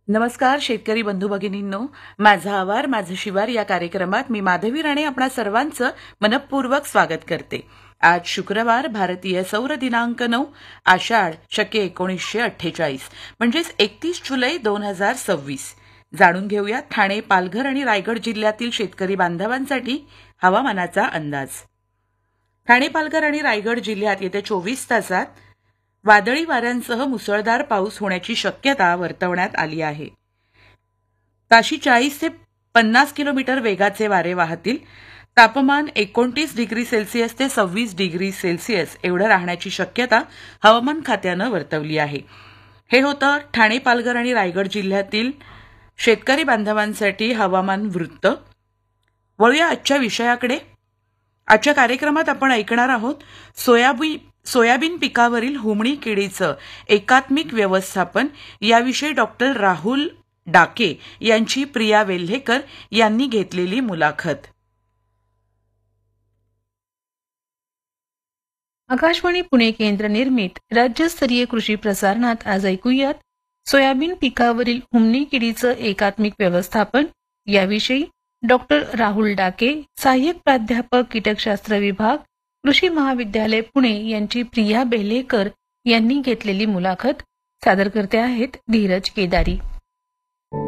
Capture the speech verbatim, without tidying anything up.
नमस्कार शेतकरी बंधू भगिनींनो, माझा आवार माझं शिवार या कार्यक्रमात मी माधवी राणे आपणा सर्वांचं मनपूर्वक स्वागत करते. आज शुक्रवार, भारतीय सौर दिनांक नऊ आषाढ शके एकोणीसशे अठ्ठेचाळीस म्हणजेच एकतीस जुलै दोन हजार सव्वीस. जाणून घेऊया ठाणे, पालघर आणि रायगड जिल्ह्यातील शेतकरी बांधवांसाठी हवामानाचा अंदाज. ठाणे, पालघर आणि रायगड जिल्ह्यात येत्या चोवीस तासात वादळी वाऱ्यांसह मुसळधार पाऊस होण्याची शक्यता वर्तवण्यात आली आहे. ताशी चाळीस ते पन्नास किलोमीटर वेगाचे वारे वाहतील. तापमान एकोणतीस डिग्री सेल्सिअस ते सव्वीस डिग्री सेल्सिअस एवढं राहण्याची शक्यता हवामान खात्यानं वर्तवली आहे. हे होतं ठाणे, पालघर आणि रायगड जिल्ह्यातील शेतकरी बांधवांसाठी हवामान वृत्त. वळूया आजच्या विषयाकडे. आजच्या कार्यक्रमात आपण ऐकणार आहोत सोयाबीन सोयाबीन पिकावरील हुमणी किडीचं एकात्मिक व्यवस्थापन याविषयी डॉक्टर राहुल डाके यांची प्रिया वेल्हेकर यांनी घेतलेली मुलाखत. आकाशवाणी पुणे केंद्र निर्मित राज्यस्तरीय कृषी प्रसारणात आज ऐकूयात सोयाबीन पिकावरील हुमणी किडीचं एकात्मिक व्यवस्थापन याविषयी डॉक्टर राहुल डाके, सहाय्यक प्राध्यापक कीटकशास्त्र विभाग, कृषी महाविद्यालय पुणे यांची प्रिया बेल्हेकर यांनी घेतलेली मुलाखत. सादर करते आहेत धीरज केदारी.